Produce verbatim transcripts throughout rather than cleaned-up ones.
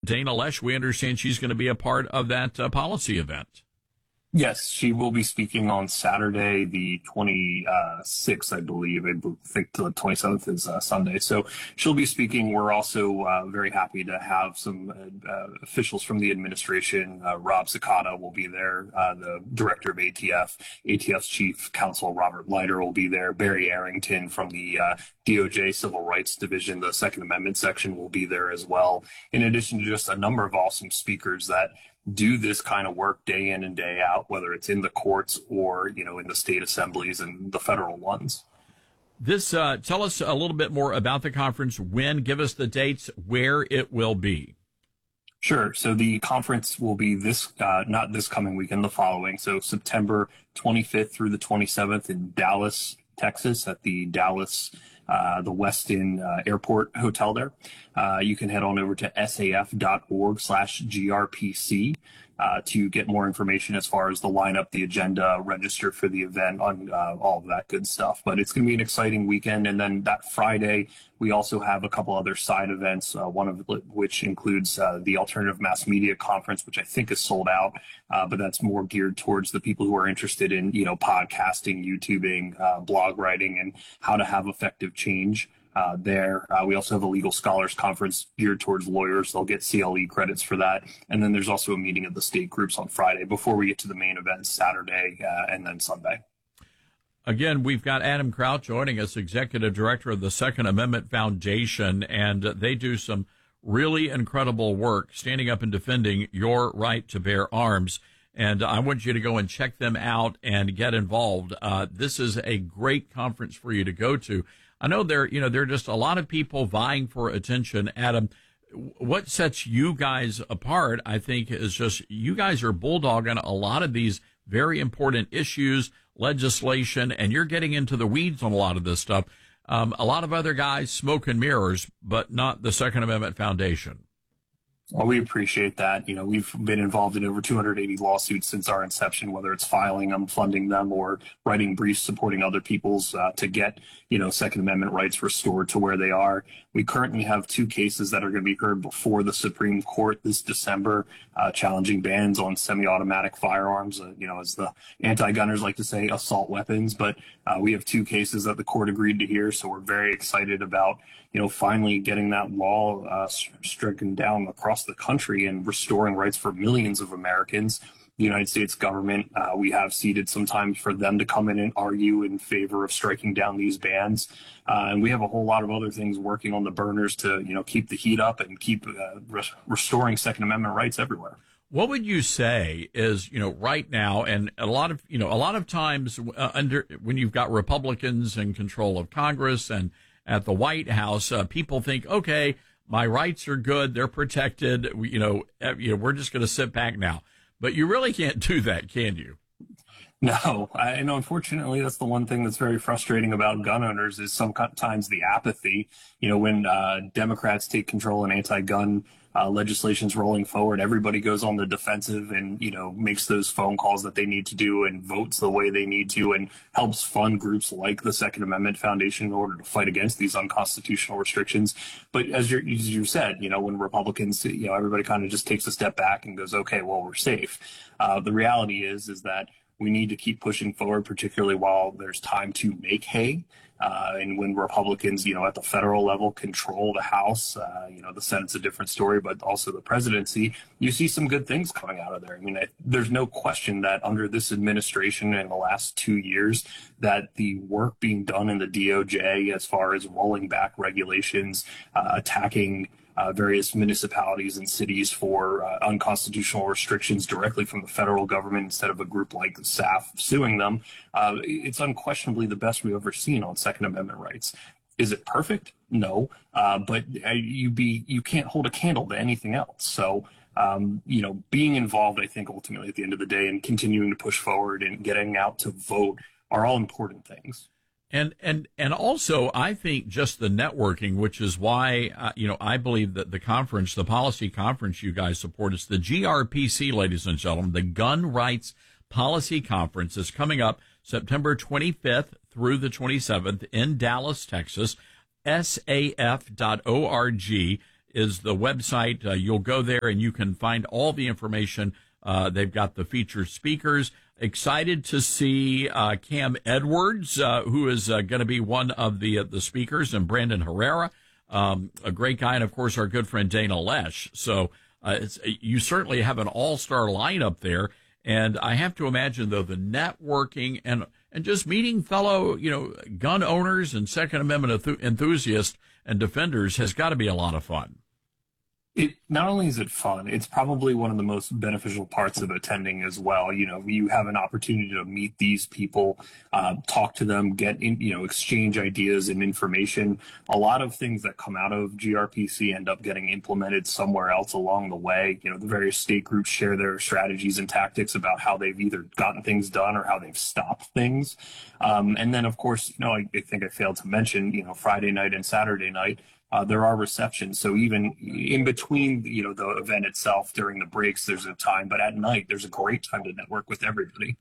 Dana Loesch, we understand she's going to be a part of that uh, policy event. Yes, she will be speaking on Saturday, the twenty-sixth, I believe. I think the twenty-seventh is uh, Sunday. So she'll be speaking. We're also uh, very happy to have some uh, officials from the administration. Uh, Rob Sakata will be there. Uh, the director of A T F, A T F's chief counsel, Robert Leiter, will be there. Barry Arrington from the uh, D O J Civil Rights Division, the Second Amendment section, will be there as well. In addition to just a number of awesome speakers that do this kind of work day in and day out, whether it's in the courts or, you know, in the state assemblies and the federal ones. This, uh, tell us a little bit more about the conference. When, give us the dates, where it will be. Sure. So the conference will be this, uh, not this coming weekend, the following. So September twenty-fifth through the twenty-seventh in Dallas, Texas, at the Dallas, uh, the Westin uh, Airport Hotel there. Uh, you can head on over to saf.org slash GRPC uh, to get more information as far as the lineup, the agenda, register for the event, on uh, all of that good stuff. But it's going to be an exciting weekend. And then that Friday, we also have a couple other side events, uh, one of which includes uh, the Alternative Mass Media Conference, which I think is sold out, uh, but that's more geared towards the people who are interested in, you know, podcasting, YouTubing, uh, blog writing, and how to have effective change. Uh, there. Uh, we also have a legal scholars conference geared towards lawyers. They'll get C L E credits for that. And then there's also a meeting of the state groups on Friday before we get to the main event Saturday uh, and then Sunday. Again, we've got Adam Kraut joining us, Executive Director of the Second Amendment Foundation, and they do some really incredible work standing up and defending your right to bear arms. And I want you to go and check them out and get involved. Uh, this is a great conference for you to go to. I know there, you know, there are just a lot of people vying for attention. Adam, what sets you guys apart, I think, is just you guys are bulldogging a lot of these very important issues, legislation, and you're getting into the weeds on a lot of this stuff. Um, a lot of other guys smoke and mirrors, but not the Second Amendment Foundation. Well, we appreciate that. You know, we've been involved in over two hundred eighty lawsuits since our inception, whether it's filing them, funding them, or writing briefs supporting other people's uh, to get, you know, Second Amendment rights restored to where they are. We currently have two cases that are going to be heard before the Supreme Court this December, uh, challenging bans on semi-automatic firearms, uh, you know, as the anti-gunners like to say, assault weapons. But uh, we have two cases that the court agreed to hear, so we're very excited about, you know, finally getting that law uh, stricken down across the country and restoring rights for millions of Americans. The United States government, uh, we have ceded sometimes for them to come in and argue in favor of striking down these bans. Uh, and we have a whole lot of other things working on the burners to, you know, keep the heat up and keep uh, re- restoring Second Amendment rights everywhere. What would you say is, you know, right now, and a lot of, you know, a lot of times uh, under when you've got Republicans in control of Congress and at the White House, uh, people think, okay, my rights are good, they're protected, we, you know, you know, we're just going to sit back now. But you really can't do that, can you? No, I know. Unfortunately, that's the one thing that's very frustrating about gun owners is sometimes the apathy. You know, when uh, Democrats take control and anti-gun uh, legislation's rolling forward, everybody goes on the defensive and, you know, makes those phone calls that they need to do and votes the way they need to and helps fund groups like the Second Amendment Foundation in order to fight against these unconstitutional restrictions. But as, you're, as you said, you know, when Republicans, you know, everybody kind of just takes a step back and goes, okay, well, we're safe. Uh, the reality is, is that we need to keep pushing forward, particularly while there's time to make hay. Uh, and when Republicans, you know, at the federal level control the House, uh, you know, the Senate's a different story, but also the presidency, you see some good things coming out of there. I mean, I, there's no question that under this administration in the last two years, that the work being done in the D O J as far as rolling back regulations, uh, attacking Uh, various municipalities and cities for uh, unconstitutional restrictions directly from the federal government instead of a group like S A F suing them. Uh, it's unquestionably the best we've ever seen on Second Amendment rights. Is it perfect? No, uh, but uh, you be you can't hold a candle to anything else. So, um, you know, being involved, I think ultimately at the end of the day, and continuing to push forward and getting out to vote are all important things. And, and, and also, I think just the networking, which is why, uh, you know, I believe that the conference, the policy conference you guys support, is the G R P C, ladies and gentlemen, the Gun Rights Policy Conference is coming up September twenty-fifth through the twenty-seventh in Dallas, Texas. S A F dot org is the website. Uh, you'll go there and you can find all the information. Uh, they've got the featured speakers. Excited to see uh, Cam Edwards, uh, who is uh, going to be one of the uh, the speakers, and Brandon Herrera, um, a great guy, and of course our good friend Dana Lesh. So uh, it's, you certainly have an all-star lineup there. And I have to imagine, though, the networking and and just meeting fellow, you know, gun owners and Second Amendment enthusiasts and defenders has got to be a lot of fun. It not only is it fun, it's probably one of the most beneficial parts of attending as well. You know, you have an opportunity to meet these people, uh, talk to them, get in, you know, exchange ideas and information. A lot of things that come out of G R P C end up getting implemented somewhere else along the way. You know, the various state groups share their strategies and tactics about how they've either gotten things done or how they've stopped things. Um, and then, of course, you know, I, I think I failed to mention, you know, Friday night and Saturday night, Uh, there are receptions. So even in between, you know, the event itself, during the breaks, there's a time, but at night, there's a great time to network with everybody.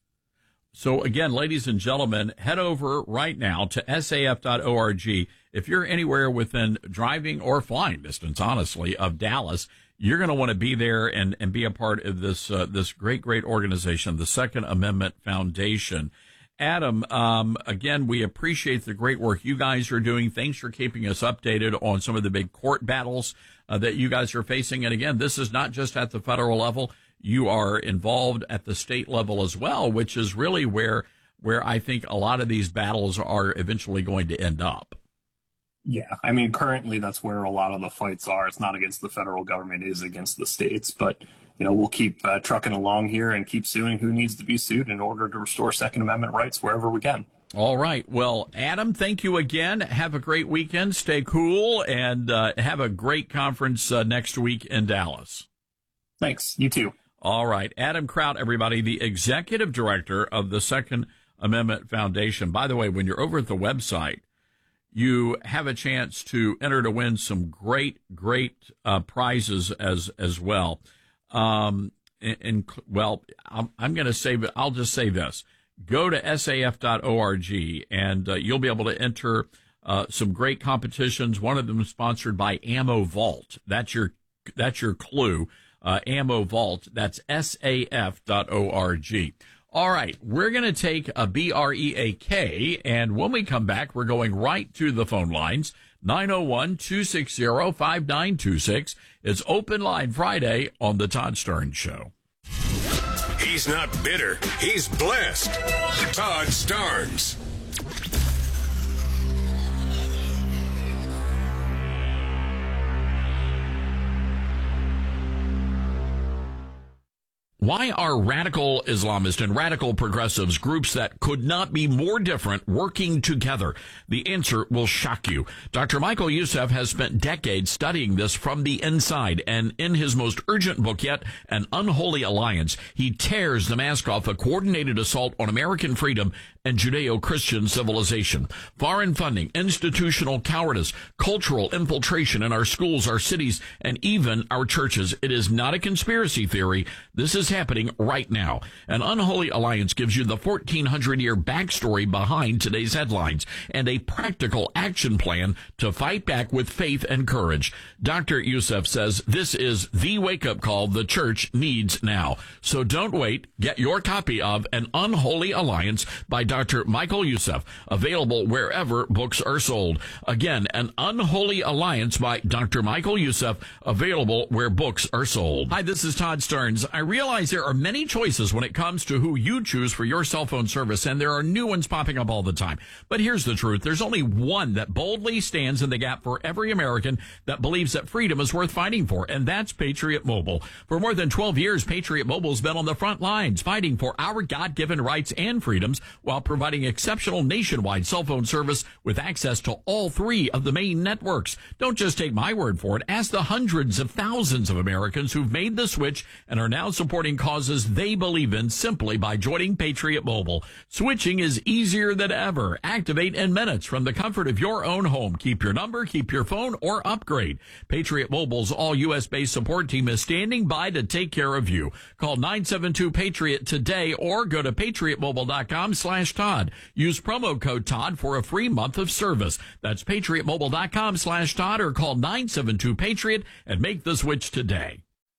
So again, ladies and gentlemen, head over right now to S A F dot org. If you're anywhere within driving or flying distance, honestly, of Dallas, you're going to want to be there and, and be a part of this, uh, this great, great organization, the Second Amendment Foundation. Adam, um, again, we appreciate the great work you guys are doing. Thanks for keeping us updated on some of the big court battles uh, that you guys are facing. And again, this is not just at the federal level. You are involved at the state level as well, which is really where where I think a lot of these battles are eventually going to end up. Yeah, I mean, currently that's where a lot of the fights are. It's not against the federal government, it is against the states. But, you know, we'll keep uh, trucking along here and keep suing who needs to be sued in order to restore Second Amendment rights wherever we can. All right. Well, Adam, thank you again. Have a great weekend. Stay cool and uh, have a great conference uh, next week in Dallas. Thanks. You too. All right. Adam Kraut, everybody, the executive director of the Second Amendment Foundation. By the way, when you're over at the website, you have a chance to enter to win some great, great uh, prizes as as well. Um, and, and well, I'm, I'm going to say, but I'll just say this: go to S A F dot org, and uh, you'll be able to enter uh, some great competitions. One of them is sponsored by Ammo Vault. That's your that's your clue. Uh, Ammo Vault. That's S A F dot org. All right, we're going to take a B R E A K, and when we come back, we're going right to the phone lines. nine oh one, two six zero, five nine two six. It's Open Line Friday on The Todd Starnes Show. He's not bitter. He's blessed. Todd Starnes. Why are radical Islamists and radical progressives, groups that could not be more different, working together? The answer will shock you. Doctor Michael Youssef has spent decades studying this from the inside, and in his most urgent book yet, An Unholy Alliance, he tears the mask off a coordinated assault on American freedom and Judeo-Christian civilization. Foreign funding, institutional cowardice, cultural infiltration in our schools, our cities, and even our churches. It is not a conspiracy theory. This is happening right now. An Unholy Alliance gives you the fourteen hundred year backstory behind today's headlines and a practical action plan to fight back with faith and courage. Doctor Youssef says this is the wake-up call the church needs now. So don't wait. Get your copy of An Unholy Alliance by Doctor Michael Youssef, available wherever books are sold. Again, An Unholy Alliance by Doctor Michael Youssef, available where books are sold. Hi, this is Todd Starnes. I realize there are many choices when it comes to who you choose for your cell phone service, and there are new ones popping up all the time. But here's the truth. There's only one that boldly stands in the gap for every American that believes that freedom is worth fighting for, and that's Patriot Mobile. For more than twelve years, Patriot Mobile's been on the front lines fighting for our God-given rights and freedoms while providing exceptional nationwide cell phone service with access to all three of the main networks. Don't just take my word for it. Ask the hundreds of thousands of Americans who've made the switch and are now supporting in causes they believe in simply by joining Patriot Mobile. Switching is easier than ever. Activate in minutes from the comfort of your own home. Keep your number, keep your phone, or upgrade. Patriot Mobile's all U S based support team is standing by to take care of you. Call nine seven two Patriot today or go to patriot mobile dot com slash Todd. Use promo code Todd for a free month of service. That's patriot mobile dot com slash Todd or call nine seven two Patriot and make the switch today.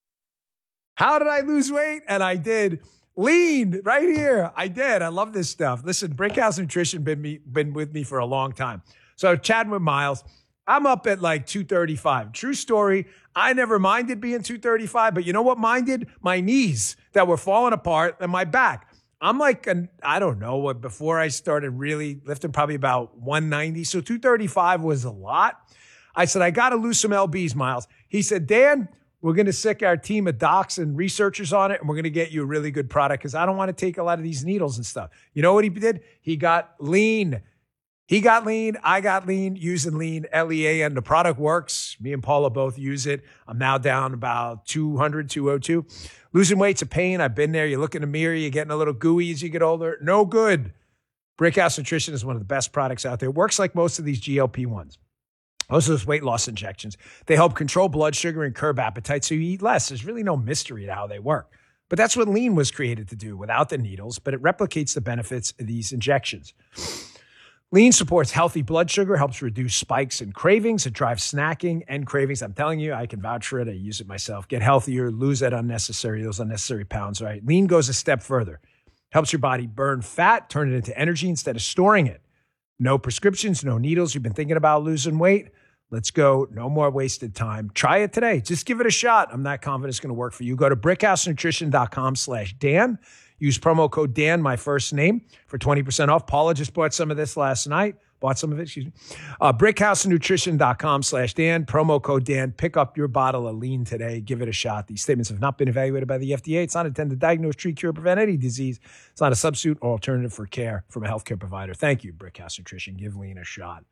How did I lose weight? And I did. Lean right here. I did. I love this stuff. Listen, Brickhouse Nutrition been me been with me for a long time. So chatting with Miles, I'm up at like two thirty-five. True story. I never minded being two thirty-five, but you know what minded? My knees that were falling apart and my back. I'm like, an, I don't know what, before I started really lifting, probably about one ninety. So two thirty-five was a lot. I said, I got to lose some L Bs, Miles. He said, Dan, we're going to sick our team of docs and researchers on it, and we're going to get you a really good product because I don't want to take a lot of these needles and stuff. You know what he did? He got lean. He got lean. I got lean using lean, L E A N. The product works. Me and Paula both use it. I'm now down about two hundred, two oh two. Losing weight's a pain. I've been there. You look in the mirror, you're getting a little gooey as you get older. No good. Brickhouse Nutrition is one of the best products out there. It works like most of these G L P ones. Most of those weight loss injections. They help control blood sugar and curb appetite so you eat less. There's really no mystery to how they work. But that's what lean was created to do without the needles, but it replicates the benefits of these injections. Lean supports healthy blood sugar, helps reduce spikes and cravings. It drives snacking and cravings. I'm telling you, I can vouch for it. I use it myself. Get healthier, lose that unnecessary, those unnecessary pounds, right? Lean goes a step further. Helps your body burn fat, turn it into energy instead of storing it. No prescriptions, no needles. You've been thinking about losing weight? Let's go. No more wasted time. Try it today. Just give it a shot. I'm not confident it's going to work for you. Go to brickhouse nutrition dot com slash Dan. Use promo code Dan, my first name, for twenty percent off. Paula just bought some of this last night. Bought some of it, excuse me. Uh, brickhouse nutrition dot com slash Dan. Promo code Dan. Pick up your bottle of lean today. Give it a shot. These statements have not been evaluated by the F D A. It's not intended to diagnose, treat, cure, or prevent any disease. It's not a substitute or alternative for care from a healthcare provider. Thank you, Brickhouse Nutrition. Give lean a shot.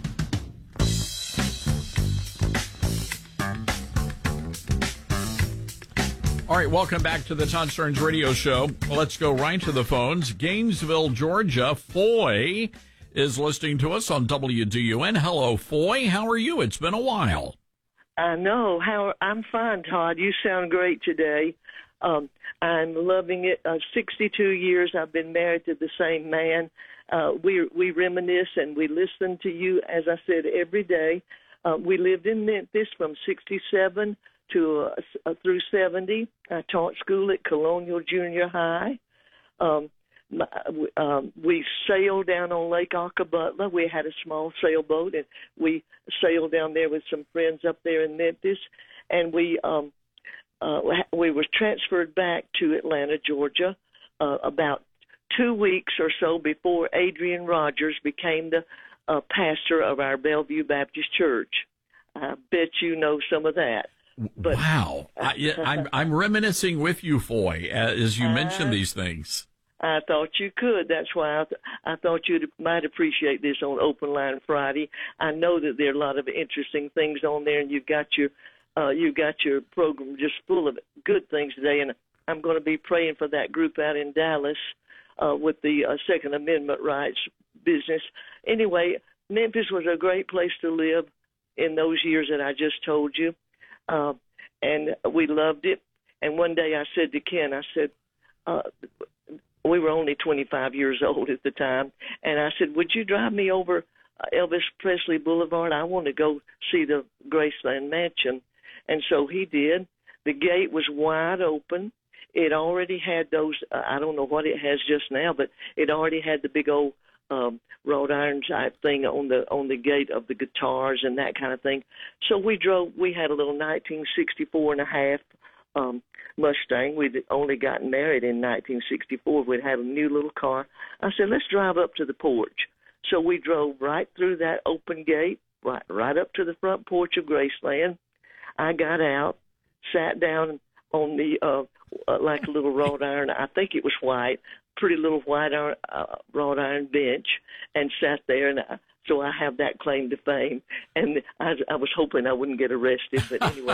All right, welcome back to the Todd Starnes Radio Show. Well, let's go right to the phones. Gainesville, Georgia. Foy is listening to us on W D U N. Hello, Foy. How are you? It's been a while. I know. How I'm fine, Todd. You sound great today. Um, I'm loving it. Uh, sixty-two years I've been married to the same man. Uh, we we reminisce and we listen to you, as I said, every day. Uh, we lived in Memphis from sixty-seven to uh, uh, through seventy. I taught school at Colonial Junior High. Um, my, um, we sailed down on Lake Acabutla. We had a small sailboat, and we sailed down there with some friends up there in Memphis. And we um, uh, we were transferred back to Atlanta, Georgia, uh, about two weeks or so before Adrian Rogers became the uh, pastor of our Bellevue Baptist Church. I bet you know some of that. But, wow. I, yeah, I'm, I'm reminiscing with you, Foy, as you mentioned uh, these things. I thought you could. That's why I, th- I thought you might appreciate this on Open Line Friday. I know that there are a lot of interesting things on there, and you've got your uh, you've got your program just full of good things today. And I'm going to be praying for that group out in Dallas uh, with the uh, Second Amendment rights business. Anyway, Memphis was a great place to live in those years that I just told you. Uh, and we loved it. And one day I said to Ken, I said, uh, we were only twenty-five years old at the time, and I said, would you drive me over Elvis Presley Boulevard? I want to go see the Graceland Mansion. And so he did. The gate was wide open. It already had those, uh, I don't know what it has just now, but it already had the big old Um, wrought iron type thing on the on the gate of the guitars and that kind of thing. So we drove. We had a little nineteen sixty-four and a half um, Mustang. We'd only gotten married in nineteen sixty-four. We'd had a new little car. I said, let's drive up to the porch. So we drove right through that open gate, right right up to the front porch of Graceland. I got out, sat down on the uh, uh, like a little wrought iron. I think it was white, pretty little white iron, uh, wrought iron bench, and sat there. And I, so I have that claim to fame. And I, I was hoping I wouldn't get arrested, but anyway,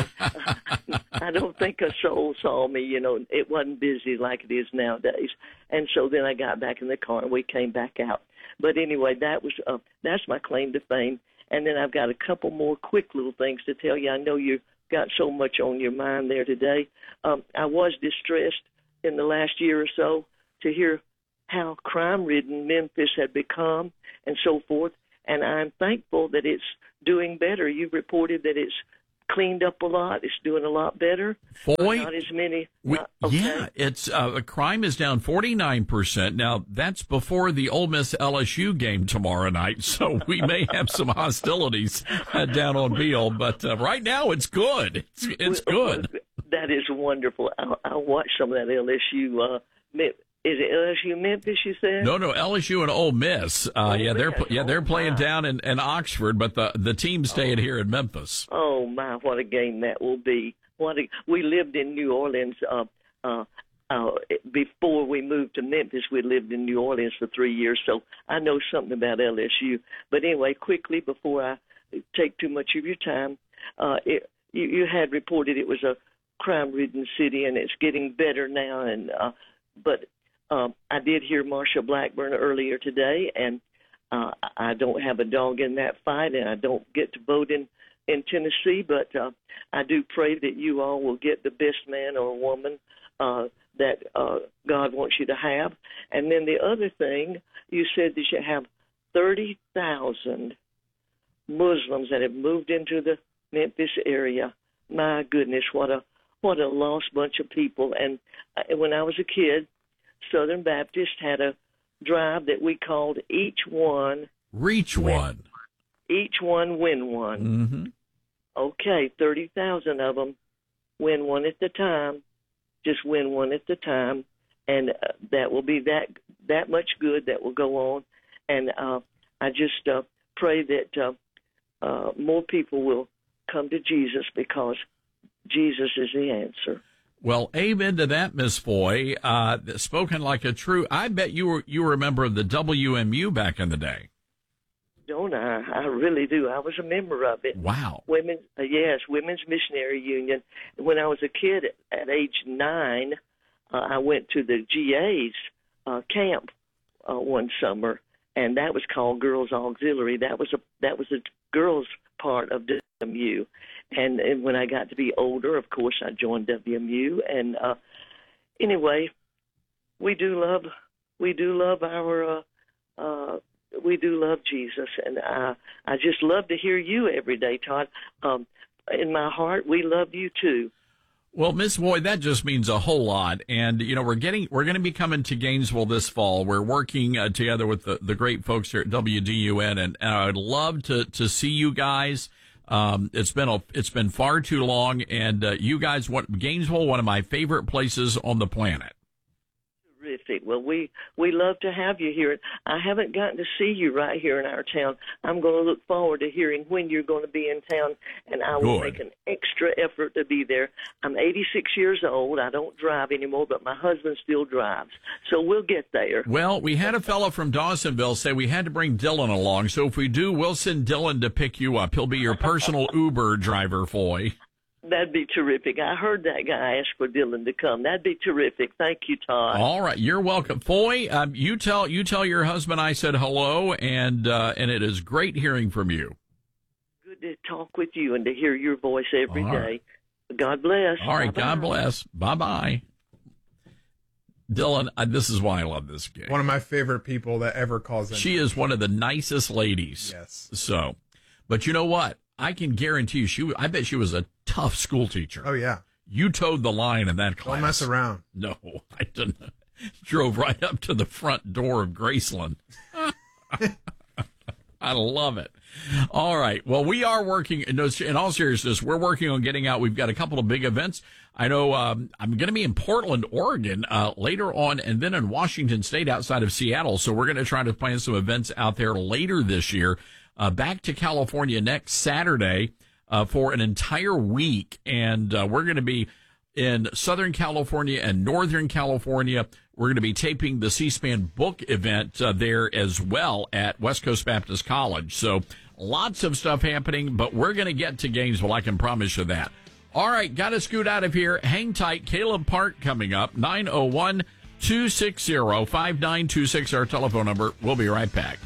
I don't think a soul saw me. You know, it wasn't busy like it is nowadays. And so then I got back in the car and we came back out. But anyway, that was uh, that's my claim to fame. And then I've got a couple more quick little things to tell you. I know you got so much on your mind there today. Um, I was distressed in the last year or so to hear how crime-ridden Memphis had become and so forth. And I'm thankful that it's doing better. You reported that it's cleaned up a lot. It's doing a lot better. Foy, not as many. we, not, okay. Yeah, it's uh, crime is down forty-nine percent. Now, that's before the Ole Miss L S U game tomorrow night, so we may have some hostilities uh, down on Beale. But uh, right now, it's good. It's, it's good. That is wonderful. I, I watched some of that L S U. Uh, Is it L S U Memphis? You said no, no. L S U and Ole Miss. Uh, Ole yeah, they're Miss. yeah they're Oh, playing my. down in, in Oxford, but the the team's staying oh. here in Memphis. Oh my, what a game that will be! What a, we lived in New Orleans. Uh, uh, uh, before we moved to Memphis, we lived in New Orleans for three years, so I know something about L S U. But anyway, quickly before I take too much of your time, uh, it, you, you had reported it was a crime-ridden city, and it's getting better now. And uh, but Um, I did hear Marsha Blackburn earlier today, and uh, I don't have a dog in that fight, and I don't get to vote in, in Tennessee, but uh, I do pray that you all will get the best man or woman uh, that uh, God wants you to have. And then the other thing, you said that you have thirty thousand Muslims that have moved into the Memphis area. My goodness, what a what a lost bunch of people. And uh, when I was a kid, Southern Baptist had a drive that we called Each One Reach win, One. Each One Win One. Mm-hmm. Okay, thirty thousand of them, win one at the time, just win one at the time, and uh, that will be that that much good that will go on. And uh, I just uh, pray that uh, uh, more people will come to Jesus, because Jesus is the answer. Well, amen to that, Miss Foy. Uh, spoken like a true. I bet you were you were a member of the W M U back in the day. Don't I? I really do. I was a member of it. Wow. Women, uh, yes, Women's Missionary Union. When I was a kid at, at age nine, uh, I went to the G A's uh, camp uh, one summer, and that was called Girls Auxiliary. That was a that was a girls part of W M U. And, and when I got to be older, of course, I joined W M U. And uh, anyway, we do love we do love our uh, uh, we do love Jesus, and I I just love to hear you every day, Todd. Um, in my heart, we love you too. Well, Miss Foy, that just means a whole lot. And, you know, we're getting, we're going to be coming to Gainesville this fall. We're working uh, together with the, the great folks here at W D U N, and, and I'd love to, to see you guys. Um, it's been a, it's been far too long, and uh, you guys want Gainesville, one of my favorite places on the planet. Terrific. Well, we, we love to have you here. I haven't gotten to see you right here in our town. I'm going to look forward to hearing when you're going to be in town, and I will Good. make an extra effort to be there. I'm eighty-six years old. I don't drive anymore, but my husband still drives. So we'll get there. Well, we had a fellow from Dawsonville say we had to bring Dylan along, so if we do, we'll send Dylan to pick you up. He'll be your personal Uber driver, Foy. That'd be terrific. I heard that guy ask for Dylan to come. That'd be terrific. Thank you, Todd. All right, you're welcome, Foy. Um, you tell you tell your husband I said hello, and uh, and it is great hearing from you. Good to talk with you and to hear your voice every All day. right. God bless. All right, Bye-bye. God bless. Bye bye, Dylan. Uh, this is why I love this game. One of my favorite people that ever calls in. She is one of the nicest ladies. Yes. So, but you know what? I can guarantee you, she. I bet she was a tough school teacher. Oh, yeah. You towed the line in that class. Don't mess around. No, I didn't. Drove right up to the front door of Graceland. I love it. All right. Well, we are working, in all seriousness, we're working on getting out. We've got a couple of big events. I know um, I'm going to be in Portland, Oregon uh, later on, and then in Washington State outside of Seattle. So we're going to try to plan some events out there later this year. Uh, back to California next Saturday uh, for an entire week. And uh, we're going to be in Southern California and Northern California. We're going to be taping the C-SPAN book event uh, there as well at West Coast Baptist College. So lots of stuff happening, but we're going to get to Gainesville. I can promise you that. All right, got to scoot out of here. Hang tight. Caleb Park coming up. nine oh one, two six zero, five nine two six, our telephone number. We'll be right back.